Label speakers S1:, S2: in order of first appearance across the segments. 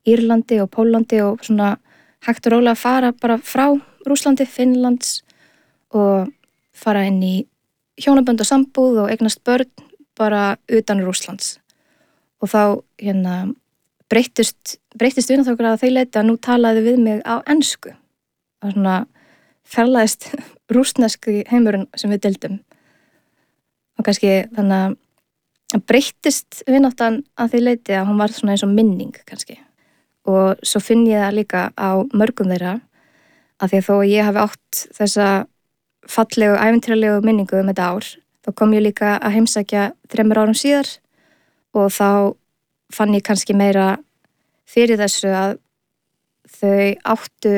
S1: Írlandi og Pólandi og svona hægt og rólega að fara bara frá Rússlandi, Finnlands og fara inn í hjónabönd og sambúð og eignast börn bara utan Rússlands. Og þá breyttist vináttan að þau leyti að nú talaði við mig á ensku. Það svona fjarlægist rússneski heimurinn sem við deildum. Og kannski þannig að breyttist vináttan að því leyti að hún var svona eins og minning kannski. Og svo finn ég það líka á mörgum þeirra að því að þó að ég hafi átt þessa fallegu, ævintýralegu minningu þetta ár, þá kom ég líka að heimsækja 3 árum síðar og þá fann ég kannski meira fyrir þessu að þau áttu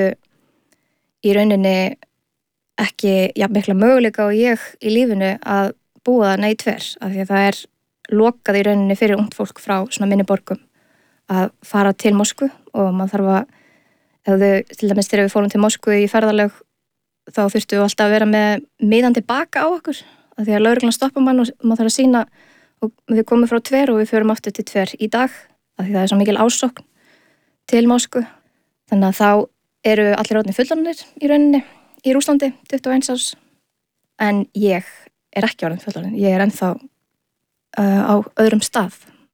S1: í rauninni ekki jafn mikla möguleika og ég í lífinu að búa þarna í tver, af því að það lokað í rauninni fyrir ungt fólk frá svona minni borgum að fara til Moskvu og maður þarf að, ef þau, til dæmis þegar við fórum til Moskvu í ferðalög, þá þurftu við alltaf að vera með miðan tilbaka á okkur, af því að lögreglan stoppa mann og maður þarf að sýna og við komum frá tver og við förum aftur til tver í dag, af því það svo mikil ásókn til Moskvu. Þannig að þá eru allir orðnir fullorðnir í rauninni í Rússlandi, 21 árs, en ég ekki orðin fullorðin, ég ennþá á öðrum stað.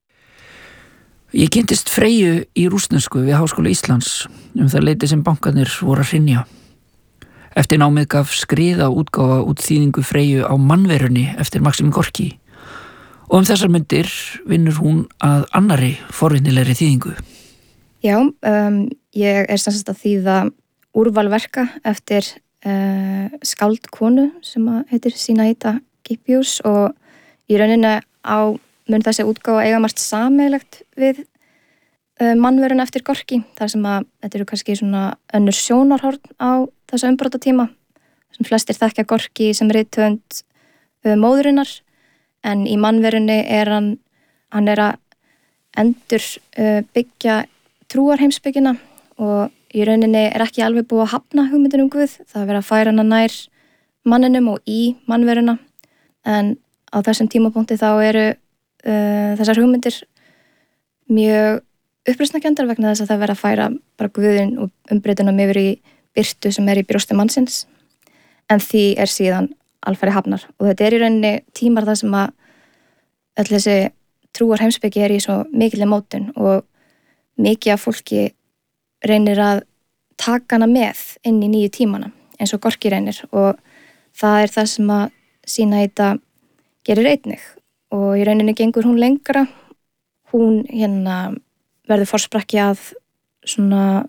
S2: Ég kynntist Freyju í rússnesku við Háskóla Íslands það leyti sem bankarnir voru að hrynja. Eftir námið gaf Skriða útgáfa út þýðingu Freyju á Mannverunni eftir Maxim Gorki og þessar myndir vinnur hún að annarri forvitnilegri þýðingu.
S1: Já, ég sem sagt að þýða úrvalverka eftir skáldkonu sem heitir Sinaída Gipius og í rauninni mun þessi útgáfa eiga margt sameiginlegt við Mannveruna eftir Gorki, þar sem að þetta eru kannski svona önnur sjónarhorn á þessa umbrotatíma sem flestir þekkja Gorki sem rithöfund móðurinnar, en í Mannverunni hann að endur byggja trúarheimspekina og í rauninni ekki alveg búið að hafna hugmyndin Guð, það verið að færa hana nær manninum og í Mannveruna, en á þessum tímapunkti þá eru þessar hugmyndir mjög uppreisnarkenndar vegna þess að það verið að færa bara Guðinn og umbreytunum yfir í birtu sem í brjósti mannsins, en því síðan alfarið hafnar. Og þetta í rauninni tímar þar sem að öll þessi trúarheimspeki í svo mikilli mótun og mikið af fólki reynir að taka hana með inn í nýju tímana eins og Gorki reynir, og það það sem að Sinaída gerir einnig, og í rauninni gengur hún lengra. Hún verður forsprakki að svona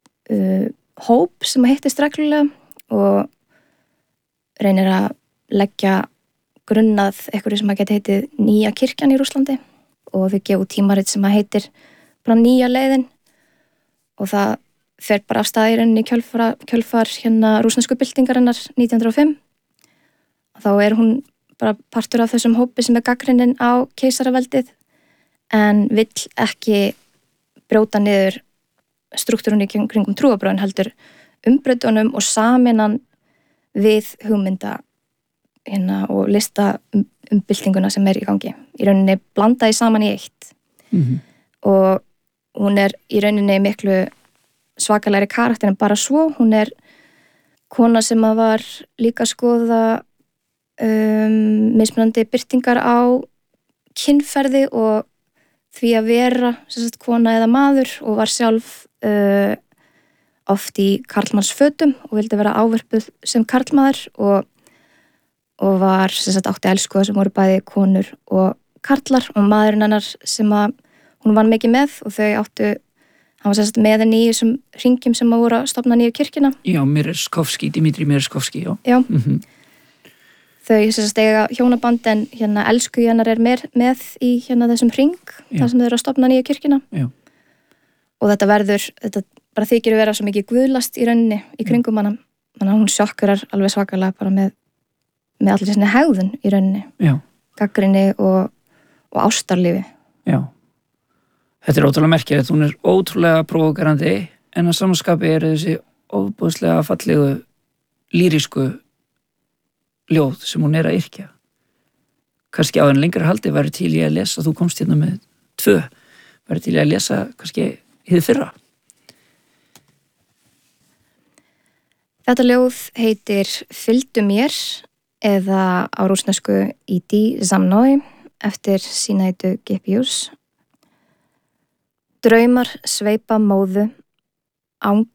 S1: hóp sem hittist reglulega og reynir að leggja grunnað einhverju sem geti heitið Nýja kirkjan í Rússlandi, og þau gefa út tímarit sem heitir bara Nýja leiðin, og það fer bara af stað í rauninni kjölfar rússnesku byltingarinnar 1905. Þá hún bara partur af þessum hópi sem gagnrýninn á keisaraveldið en vill ekki brjóta niður struktúrunni kringum trúarbrögðin, heldur umbreytunum og saminnan við hugmynda og lista byltinguna sem í gangi. Í rauninni blandaði saman í eitt. Og hún í rauninni miklu svakalegri karakter en bara svo. Hún kona sem var líka að skoða mismunandi birtingar á kynferði og því að vera kona eða maður, og var sjálf oft í karlmannsfötum og vildi vera áverpuð sem karlmaður og var átti elskuða sem voru bæði konur og karlar, og maðurinn hennar sem hún vann mikið með, og þau hann var með henni í þessum hringjum sem voru að stofna nýju kirkjuna.
S2: Já, Dimitri Mireskovski, já.
S1: Já. Þau eiga hjónaband, en elsku hennar með í þessum hring, þar sem þau eru að stofna nýju kirkjuna.
S2: Já.
S1: Og þetta bara þykir vera svo mikið guðlast í rauninni í kringum hana. Þannig að hún sjokkurar alveg svakalega bara með allir sinni hegðun í rauninni.
S2: Já.
S1: Gagnrýni og ástarlífi.
S2: Já. Þetta ótrúlega merkilegt, hún ótrúlega próvokerandi, en að samanskapi þessi ofboðslega fallegu lýrísku ljóð sem hún að yrkja. Kannski á en lengra haldi væri til í að lesa, þú komst með 2, væri til í að lesa kannski hið fyrra.
S1: Þetta ljóð heitir Fylgdu mér eða á rússnesku Idi za mной eftir Sinaitu Gippius. Draumar sveipa móðu,